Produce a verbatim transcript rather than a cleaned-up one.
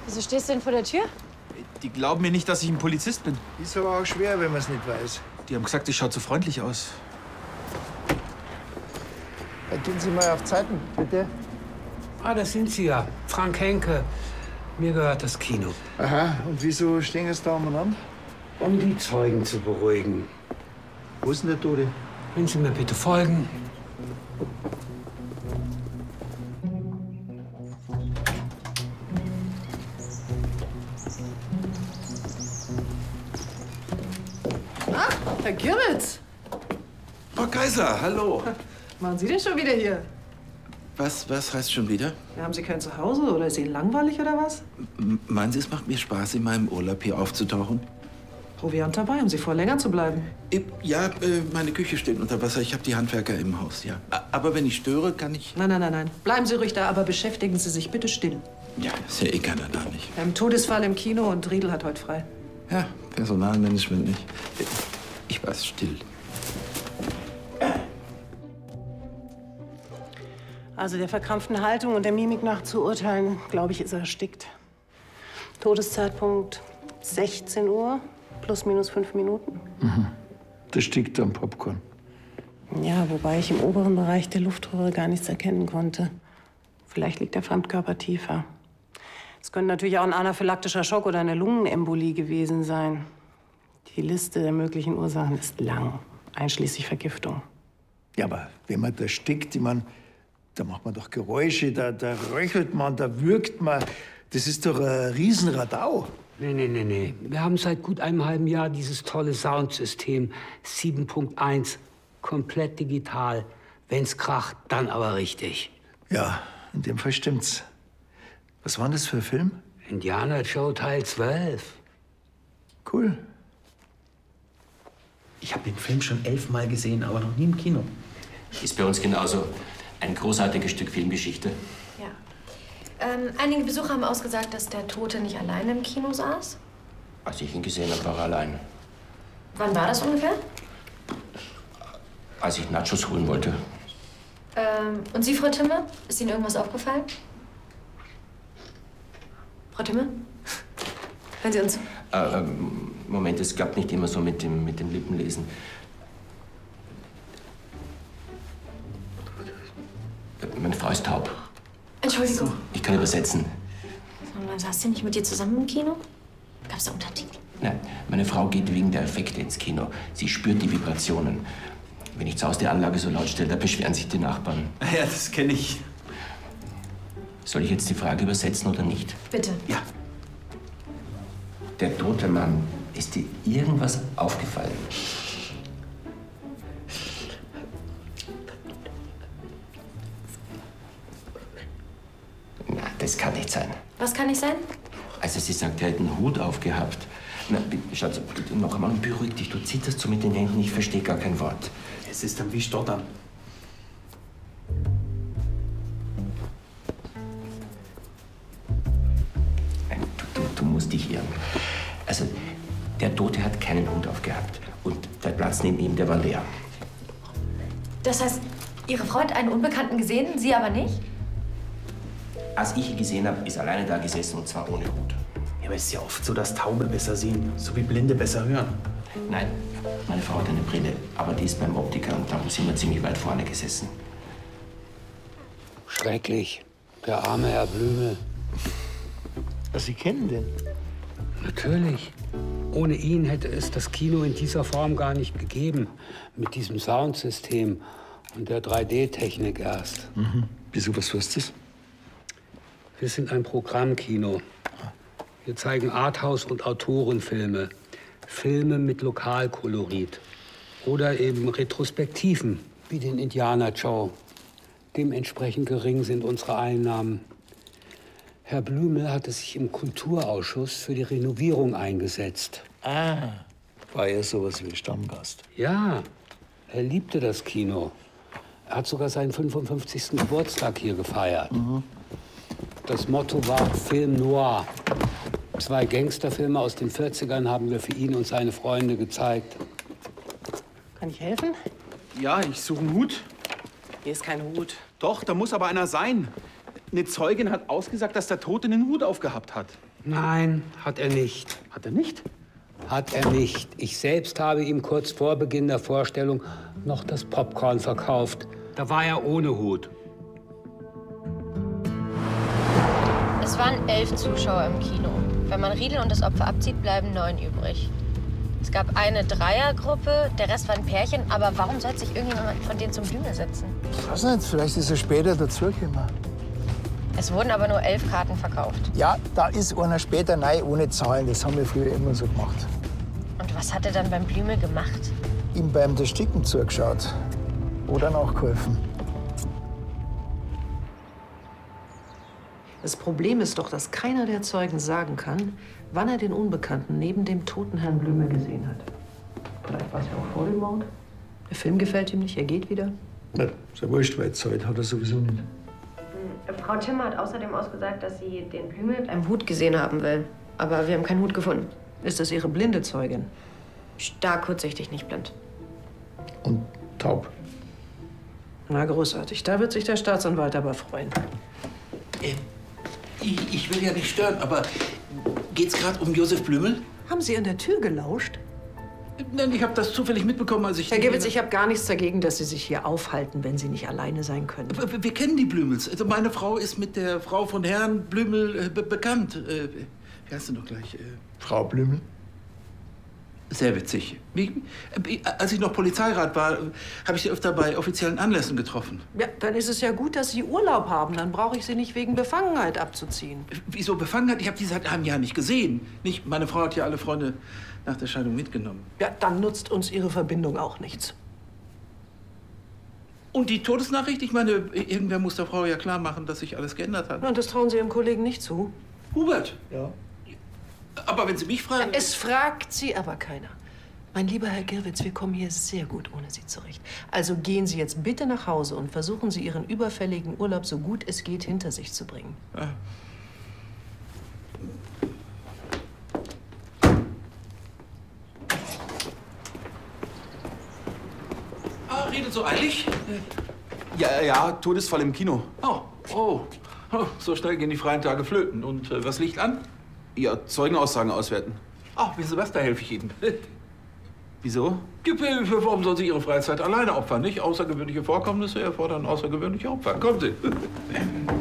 Wieso stehst du denn vor der Tür? Die glauben mir nicht, dass ich ein Polizist bin. Ist aber auch schwer, wenn man es nicht weiß. Die haben gesagt, ich schaue zu freundlich aus. Ja, gehen Sie mal auf Zeiten, bitte. Ah, das sind Sie ja. Frank Henke. Mir gehört das Kino. Aha, und wieso stehen jetzt da umeinander? Um die Zeugen zu beruhigen. Wo ist denn der Tote? Wenn Sie mir bitte folgen. Ah, Herr Girwitz. Frau Kaiser, hallo. Waren Sie denn schon wieder hier? Was, was heißt schon wieder? Ja, haben Sie kein Zuhause oder ist Ihnen langweilig oder was? M meinen Sie, es macht mir Spaß, in meinem Urlaub hier aufzutauchen? Proviant dabei, haben Sie vor, länger zu bleiben? Ich, ja, äh, meine Küche steht unter Wasser. Ich habe die Handwerker im Haus, ja. A aber wenn ich störe, kann ich... Nein, nein, nein, nein. Bleiben Sie ruhig da, aber beschäftigen Sie sich bitte still. Ja, ist ja eh keiner da, nicht? Wir haben einen Todesfall im Kino und Riedel hat heute frei. Ja, Personalmanagement nicht. Ich war still. Also der verkrampften Haltung und der Mimik nach zu urteilen, glaube ich, ist er erstickt. Todeszeitpunkt sechzehn Uhr, plus minus fünf Minuten. Mhm. Das stickt am Popcorn. Ja, wobei ich im oberen Bereich der Luftröhre gar nichts erkennen konnte. Vielleicht liegt der Fremdkörper tiefer. Es könnte natürlich auch ein anaphylaktischer Schock oder eine Lungenembolie gewesen sein. Die Liste der möglichen Ursachen ist lang, einschließlich Vergiftung. Ja, aber wenn man da stickt, ich meine, da macht man doch Geräusche, da, da röchelt man, da würgt man. Das ist doch ein Riesenradau. Nee, nee, nee, nee. Wir haben seit gut einem halben Jahr dieses tolle Soundsystem sieben Punkt eins. Komplett digital. Wenn's kracht, dann aber richtig. Ja, in dem Fall stimmt's. Was war denn das für ein Film? Indiana Joe Teil zwölf. Cool. Ich habe den Film schon elfmal gesehen, aber noch nie im Kino. Ist bei uns genauso. Ein großartiges Stück Filmgeschichte. Ja. Ähm, einige Besucher haben ausgesagt, dass der Tote nicht alleine im Kino saß. Als ich ihn gesehen habe, war er allein. Wann war das ungefähr? Als ich Nachos holen wollte. Ähm, und Sie, Frau Timme? Ist Ihnen irgendwas aufgefallen? Frau Timme? Hören Sie uns? Äh, ähm, Moment, es klappt nicht immer so mit dem, mit dem Lippenlesen. Meine Frau ist taub. Entschuldigung. Ich kann übersetzen. Saß sie nicht mit dir zusammen im Kino? Gab's da Untertitel? Nein, meine Frau geht wegen der Effekte ins Kino. Sie spürt die Vibrationen. Wenn ich zu Hause die Anlage so laut stelle, da beschweren sich die Nachbarn. Ja, das kenne ich. Soll ich jetzt die Frage übersetzen oder nicht? Bitte. Ja. Der tote Mann, ist dir irgendwas aufgefallen? Na, das kann nicht sein. Was kann nicht sein? Also sie sagt, er hätte einen Hut aufgehabt. Na, Schatz, bitte noch einmal und beruhig dich. Du zitterst so mit den Händen, ich verstehe gar kein Wort. Es ist dann wie Stottern. Nein, du, du, du musst dich irren. Also, der Tote hat keinen Hut aufgehabt. Und der Platz neben ihm, der war leer. Das heißt, Ihre Frau hat einen Unbekannten gesehen, Sie aber nicht? Als ich ihn gesehen habe, ist er alleine da gesessen und zwar ohne Hut. Ja, aber es ist ja oft so, dass Taube besser sehen, so wie Blinde besser hören. Nein, meine Frau hat eine Brille, aber die ist beim Optiker und da sind wir ziemlich weit vorne gesessen. Schrecklich. Der arme Herr Blümel. Sie kennen den? Natürlich. Ohne ihn hätte es das Kino in dieser Form gar nicht gegeben. Mit diesem Soundsystem und der drei D-Technik erst. Mhm. Wieso, was ist das? Wir sind ein Programmkino. Wir zeigen Arthouse- und Autorenfilme. Filme mit Lokalkolorit. Oder eben Retrospektiven, wie den Indiana Joe. Dementsprechend gering sind unsere Einnahmen. Herr Blümel hatte sich im Kulturausschuss für die Renovierung eingesetzt. Ah, war ja sowas wie Stammgast. Ja, er liebte das Kino. Er hat sogar seinen fünfundfünfzigsten Geburtstag hier gefeiert. Mhm. Das Motto war Film Noir. Zwei Gangsterfilme aus den vierzigern haben wir für ihn und seine Freunde gezeigt. Kann ich helfen? Ja, ich suche einen Hut. Hier ist kein Hut. Doch, da muss aber einer sein. Eine Zeugin hat ausgesagt, dass der Tote einen Hut aufgehabt hat. Nein, hat er nicht. Hat er nicht? Hat er nicht. Ich selbst habe ihm kurz vor Beginn der Vorstellung noch das Popcorn verkauft. Da war er ohne Hut. Es waren elf Zuschauer im Kino. Wenn man Riedel und das Opfer abzieht, bleiben neun übrig. Es gab eine Dreiergruppe, der Rest waren Pärchen. Aber warum sollte sich irgendjemand von denen zum Blümel setzen? Ich weiß nicht, vielleicht ist er später dazugekommen. Es wurden aber nur elf Karten verkauft. Ja, da ist einer später rein ohne Zahlen. Das haben wir früher immer so gemacht. Und was hat er dann beim Blümel gemacht? Ihm beim Ersticken zugeschaut. Oder nachgeholfen. Das Problem ist doch, dass keiner der Zeugen sagen kann, wann er den Unbekannten neben dem toten Herrn Blümel gesehen hat. Vielleicht war es ja auch vor dem Mord. Der Film gefällt ihm nicht, er geht wieder. Na, ist ja wurscht, weil Zeit hat er sowieso nicht. Frau Timmer hat außerdem ausgesagt, dass sie den Blümel mit einem Hut gesehen haben will. Aber wir haben keinen Hut gefunden. Ist das Ihre blinde Zeugin? Stark kurzsichtig, nicht blind. Und taub. Na, großartig. Da wird sich der Staatsanwalt aber freuen. Äh, ich, ich will ja nicht stören, aber geht's gerade um Josef Blümel? Haben Sie an der Tür gelauscht? Nein, ich habe das zufällig mitbekommen, als ich... Herr Gewitz, ich habe gar nichts dagegen, dass Sie sich hier aufhalten, wenn Sie nicht alleine sein können. Wir, wir kennen die Blümels. Also meine Frau ist mit der Frau von Herrn Blümel äh, be bekannt. Äh, wie heißt sie noch gleich? Äh, Frau Blümel? Sehr witzig. Wie, äh, als ich noch Polizeirat war, habe ich sie öfter bei offiziellen Anlässen getroffen. Ja, dann ist es ja gut, dass Sie Urlaub haben. Dann brauche ich Sie nicht wegen Befangenheit abzuziehen. Wieso Befangenheit? Ich habe die seit einem Jahr nicht gesehen. Nicht, meine Frau hat ja alle Freunde nach der Scheidung mitgenommen. Ja, dann nutzt uns Ihre Verbindung auch nichts. Und die Todesnachricht? Ich meine, irgendwer muss der Frau ja klar machen, dass sich alles geändert hat. Und das trauen Sie Ihrem Kollegen nicht zu? Hubert? Ja. Aber wenn Sie mich fragen... Es fragt Sie aber keiner. Mein lieber Herr Girwitz, wir kommen hier sehr gut ohne Sie zurecht. Also gehen Sie jetzt bitte nach Hause und versuchen Sie Ihren überfälligen Urlaub so gut es geht hinter sich zu bringen. Ja. Ah, redet so eilig? Ja, ja, Todesfall im Kino. Oh, oh, oh, so schnell gehen die freien Tage flöten. Und äh, was liegt an? Ja, Zeugenaussagen auswerten. Ach, wissen Sie was, da helfe ich Ihnen. Wieso? Warum sollen Sie Ihre Freizeit alleine opfern, nicht? Außergewöhnliche Vorkommnisse erfordern außergewöhnliche Opfer. Kommen Sie.